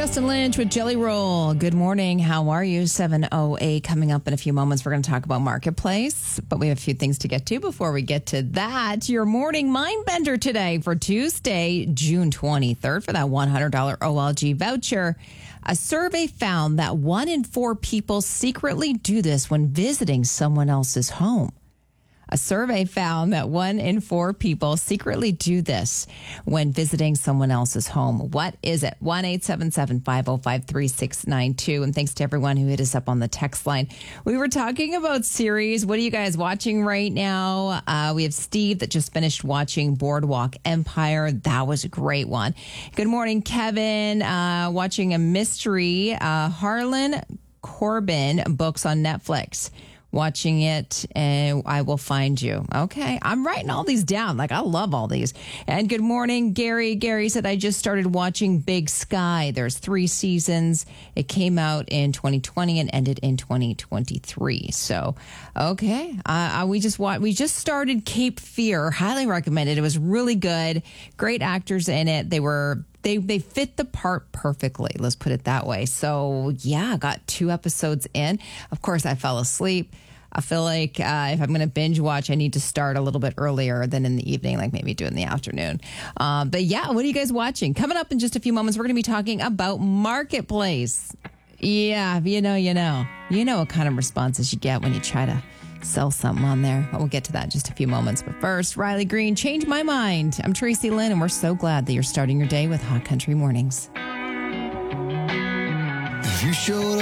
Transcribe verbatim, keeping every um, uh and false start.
Austin Lynch with Jelly Roll. Good morning. How are you? seven oh eight coming up in a few moments. We're going to talk about Marketplace, but we have a few things to get to before we get to that. Your morning mind bender today for Tuesday, June twenty-third for that one hundred dollars O L G voucher. A survey found that one in four people secretly do this when visiting someone else's home. A survey found that one in four people secretly do this when visiting someone else's home. What is it? one eight seven seven, five oh five, three six nine two. And thanks to everyone who hit us up on the text line. We were talking about series. What are you guys watching right now? Uh, we have Steve that just finished watching Boardwalk Empire. That was a great one. Good morning, Kevin. Uh, watching a mystery. Uh, Harlan Corbin books on Netflix. Watching it, and I will find you. Okay. I'm writing all these down. Like, I love all these. And good morning, Gary. Gary said, I just started watching Big Sky. There's three seasons. It came out in twenty twenty and ended in twenty twenty-three. So, okay. Uh, we just wa- we just started Cape Fear. Highly recommended. It was really good. Great actors in it. They were... They they fit the part perfectly. Let's put it that way. So, yeah, got two episodes in. Of course, I fell asleep. I feel like uh, if I'm going to binge watch, I need to start a little bit earlier than in the evening, like maybe do it in the afternoon. Um, but, yeah, what are you guys watching? Coming up in just a few moments, we're going to be talking about Marketplace. Yeah, you know, you know. You know what kind of responses you get when you try to sell something on there. But we'll get to that in just a few moments. But first, Riley Green, Change My Mind. I'm Tracy Lynn, and we're so glad that you're starting your day with Hot Country Mornings. If you showed